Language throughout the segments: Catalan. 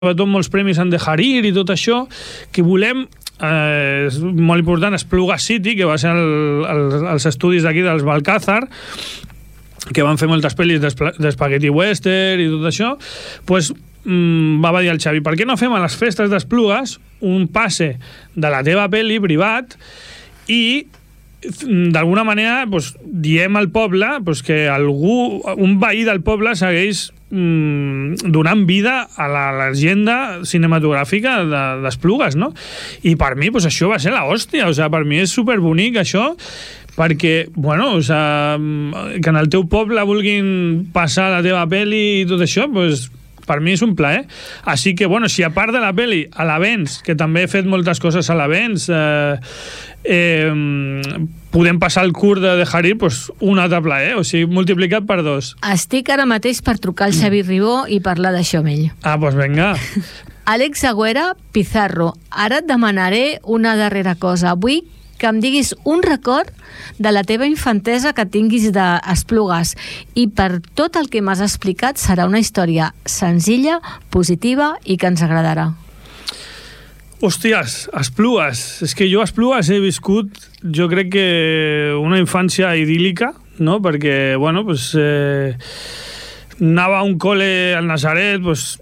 sobretot molts premis en de Harir i tot això, que volem, és molt important, Esplugues City, que va ser els estudis d'aquí dels Balcázar, que van fer moltes pel·lis d'Spaghetti Western i tot això, pues, va dir el Xavi, per què no fem a les festes d'Esplugues un passe de la teva pel·li privat i d'alguna manera pues, diem al poble pues, que un veí del poble segueix donant vida a la llegenda cinematogràfica d'Esplugues, no? I per mi pues, això va ser l'hòstia, o sigui, per mi és superbonic això, perquè, bueno, o sigui, que en el teu poble vulguin passar la teva pel·li i tot això, pues, per mi és un plaer. Així que, bueno, si a part de la pel·li, a l'Avens, que també he fet moltes coses a l'Avens, podem passar el curt de Harir, pues, un altre plaer, o sigui, multiplicat per 2. Estic ara mateix per trucar al Xavi Ribó i parlar d'això amb ell. Ah, doncs vinga. Àlex Agüera Pizarro, ara et demanaré una darrera cosa. Vull que em diguis un record de la teva infantesa que tinguis d'Esplugues, i per tot el que m'has explicat serà una història senzilla, positiva i que ens agradarà. Hòsties, Esplugues. És que jo a Esplugues he viscut, jo crec que una infància idíl·lica, no? Perquè, bueno, pues, anava a un col·le al Nazaret, pues,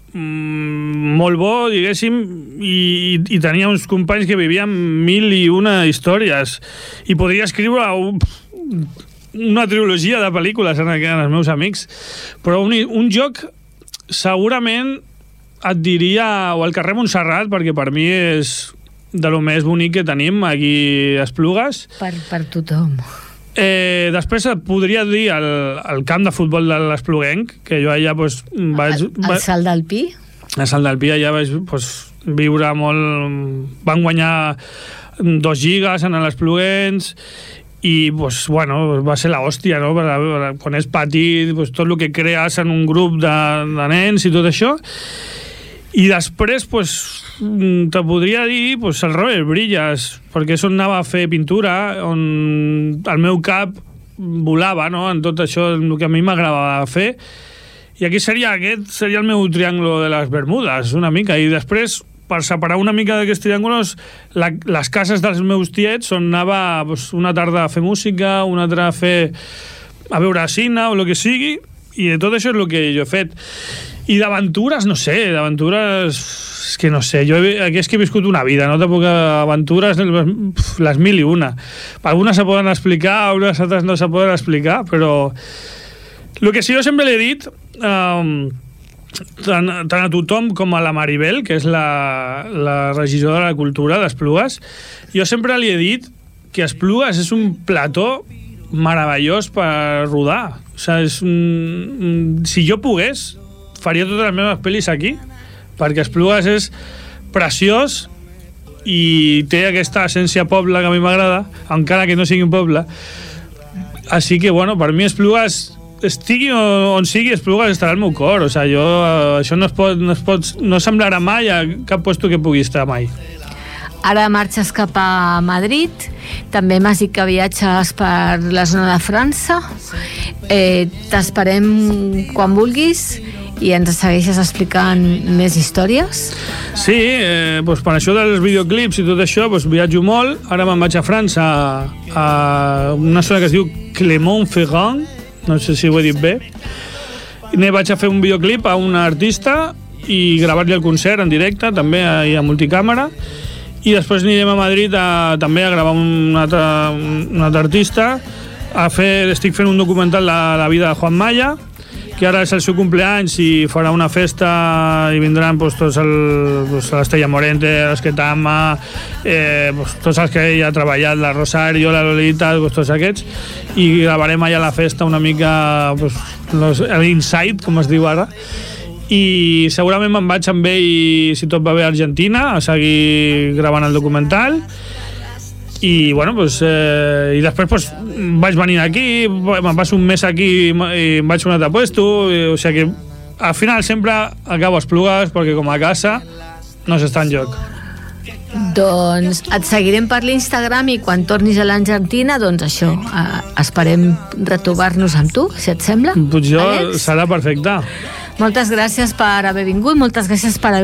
molt bo, diguéssim, i tenia uns companys que vivien 1001 històries, i podria escriure una trilogia de pel·lícules en els meus amics, però un joc segurament et diria o al carrer Montserrat, perquè per mi és de lo més bonic que tenim aquí a Esplugues. Per tothom. Després et podria dir el camp de futbol de l'Espluguenc, que jo allà pues, vaig... El Salt d'Alpí? El Salt d'Alpí allà vaig pues, viure molt... Van guanyar 2 lligues en l'Espluguens i pues, bueno, va ser l'hòstia, no? Quan és petit, pues, tot el que crees en un grup de nens i tot això. I després, pues, te podria dir pues, el Robert Brillas, perquè és on anava a fer pintura, on el meu cap volava, no? En tot això, el que a mi m'agradava fer. I aquí seria el meu triangle de les Bermudes, una mica. I després, per separar una mica d'aquests triàngulos, les cases dels meus tiets, on anava pues, una tarda a fer música, una altra a veure cine o el que sigui, i de tot això és el que jo he fet. I d'aventures, no sé, és que no sé, jo aquí és que he viscut una vida, no? Tampoc aventures, les 1001. Algunes se poden explicar, algunes altres no se poden explicar, però el que sí jo sempre l'he dit, tant a tothom com a la Maribel, que és la regidora de la cultura d'Esplugues, jo sempre li he dit que Esplugues és un plató meravellós per rodar. O sigui, si jo pogués, faria totes les meves pel·lis aquí, perquè Esplugues és preciós i té aquesta essència poble que a mi m'agrada, encara que no sigui un poble. Així que, bueno, per mi Esplugues, estigui on sigui, Esplugues estarà al meu cor. O sigui, això no semblarà mai a cap lloc que pugui estar mai. Ara marxes cap a Madrid, també m'has dit que viatges per la zona de França. T'esperem quan vulguis i ens segueixes explicant més històries? Sí, doncs per això dels videoclips i tot això doncs viatjo molt. Ara me'n vaig a França, a una zona que es diu Clermont-Ferrand, no sé si ho he dit bé. Vaig a fer un videoclip a un artista i gravar-li el concert en directe, també a multicàmera. I després anirem a Madrid també a gravar un altre artista. Estic fent un documental de la vida de Juan Maya, que ara és el seu cumpleaños i farà una festa i vindran pues, tots l'Estella Morente, l'Esquetama, tots els que ella ha treballat, la Rosario, la Lolita, tots aquests, i gravarem allà a la festa una mica l'inside, com es diu ara. I segurament me'n vaig amb ell, si tot va bé, a Argentina, a seguir gravant el documental. I bueno, pues, i després pues, vaig venir aquí, me'n passo un mes aquí i em vaig a un altre puesto, o sigui que al final sempre acabo a Esplugues perquè com a casa no s'està enlloc. Doncs et seguirem per l'Instagram i quan tornis a l'Argentina, doncs això, esperem retrobar-nos amb tu, si et sembla. Doncs jo, serà perfecte. Moltes gràcies per haver vingut, moltes gràcies per haver